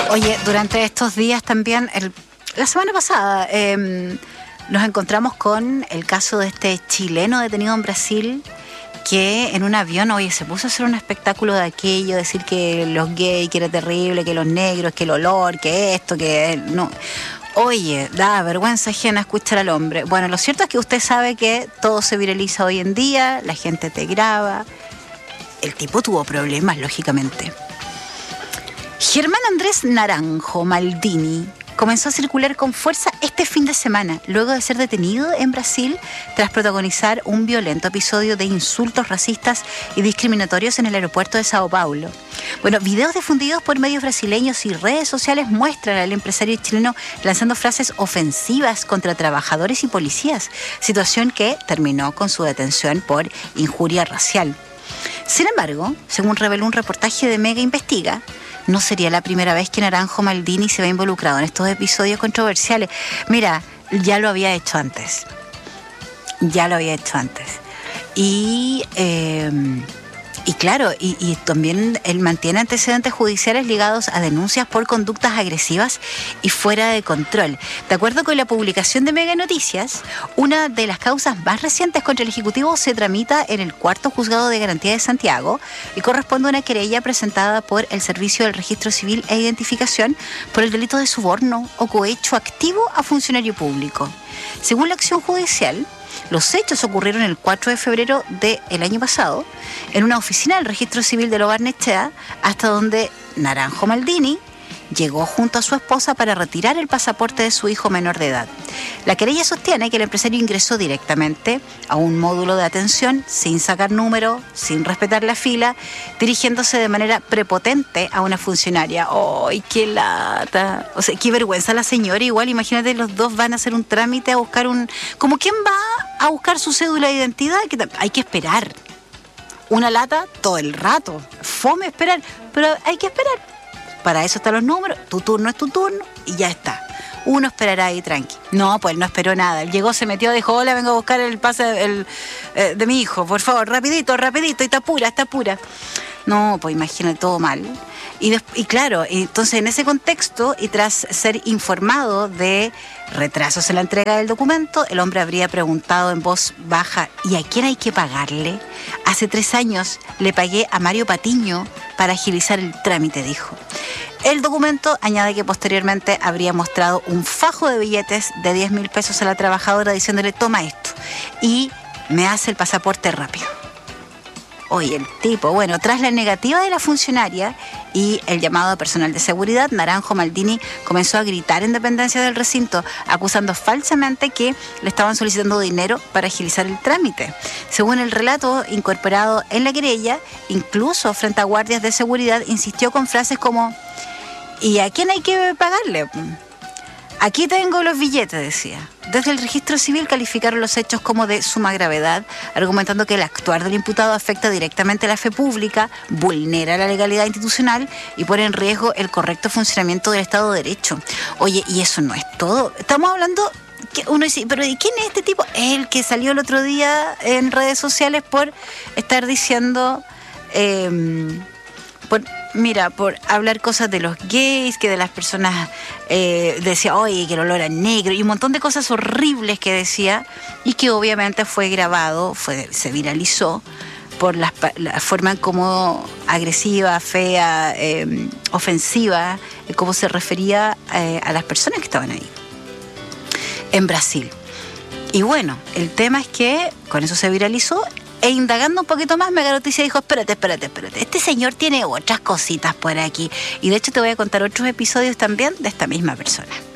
Oye, durante estos días también, la semana pasada, nos encontramos con el caso de este chileno detenido en Brasil que en un avión, oye, se puso a hacer un espectáculo de aquello, decir que los gays, que era terrible, que los negros, que el olor, que esto, que no. Oye, da vergüenza ajena escuchar al hombre. Bueno, lo cierto es que usted sabe que todo se viraliza hoy en día, la gente te graba. El tipo tuvo problemas, lógicamente. Germán Andrés Naranjo Maldini comenzó a circular con fuerza este fin de semana, luego de ser detenido en Brasil tras protagonizar un violento episodio de insultos racistas y discriminatorios en el aeropuerto de Sao Paulo. Bueno, videos difundidos por medios brasileños y redes sociales muestran al empresario chileno lanzando frases ofensivas contra trabajadores y policías, situación que terminó con su detención por injuria racial. Sin embargo, según reveló un reportaje de Mega Investiga, no sería la primera vez que Naranjo Maldini se ve involucrado en estos episodios controversiales. Mira, ya lo había hecho antes. Y claro, y también él mantiene antecedentes judiciales ligados a denuncias por conductas agresivas y fuera de control. De acuerdo con la publicación de Mega Noticias, una de las causas más recientes contra el Ejecutivo se tramita en el 4º Juzgado de Garantía de Santiago y corresponde a una querella presentada por el Servicio del Registro Civil e Identificación por el delito de soborno o cohecho activo a funcionario público. Según la acción judicial, los hechos ocurrieron el 4 de febrero del año pasado en una oficina del Registro Civil de Lobarnechea, hasta donde Naranjo Maldini llegó junto a su esposa para retirar el pasaporte de su hijo menor de edad. La querella sostiene que el empresario ingresó directamente a un módulo de atención sin sacar número, sin respetar la fila, dirigiéndose de manera prepotente a una funcionaria. ¡Ay, qué lata! O sea, qué vergüenza la señora. Igual, imagínate, los dos van a hacer un trámite a buscar ¿Como quién va a buscar su cédula de identidad? Que hay que esperar. Una lata todo el rato. Fome esperar, pero hay que esperar. Para eso están los números, tu turno es tu turno y ya está. Uno esperará ahí tranqui. No, pues él no esperó nada. Él llegó, se metió, dijo, hola, vengo a buscar el pase de mi hijo, por favor, rapidito, y está apura. No, pues imagínate, todo mal. Y claro, entonces en ese contexto y tras ser informado de retrasos en la entrega del documento, el hombre habría preguntado en voz baja, ¿y a quién hay que pagarle? Hace 3 años le pagué a Mario Patiño para agilizar el trámite, dijo. El documento añade que posteriormente habría mostrado un fajo de billetes de 10.000 pesos a la trabajadora diciéndole, toma esto y me hace el pasaporte rápido. Oye, el tipo, bueno, tras la negativa de la funcionaria y el llamado a personal de seguridad, Naranjo Maldini comenzó a gritar en dependencia del recinto, acusando falsamente que le estaban solicitando dinero para agilizar el trámite. Según el relato incorporado en la querella, incluso frente a guardias de seguridad, insistió con frases como, ¿y a quién hay que pagarle? Aquí tengo los billetes, decía. Desde el registro civil calificaron los hechos como de suma gravedad, argumentando que el actuar del imputado afecta directamente a la fe pública, vulnera la legalidad institucional y pone en riesgo el correcto funcionamiento del Estado de Derecho. Oye, y eso no es todo. Estamos hablando, que uno dice, pero ¿y quién es este tipo? Es el que salió el otro día en redes sociales por estar diciendo... por hablar cosas de los gays, que de las personas decía, oye, que el olor a negro, y un montón de cosas horribles que decía, y que obviamente fue grabado, se viralizó por la forma en como agresiva, fea, ofensiva, cómo se refería a las personas que estaban ahí, en Brasil. Y bueno, el tema es que con eso se viralizó. E indagando un poquito más, Mega Noticias dijo, espérate. Este señor tiene otras cositas por aquí. Y de hecho te voy a contar otros episodios también de esta misma persona.